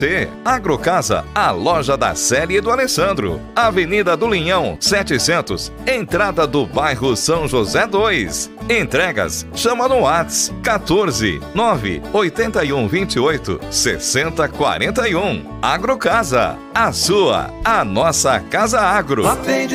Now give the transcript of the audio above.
Agrocasa, a loja da Célia e do Alessandro. Avenida do Linhão, 700, entrada do bairro São José 2. Entregas, chama no WhatsApp 14 981 28 60 41. Agrocasa, a sua, a nossa Casa Agro.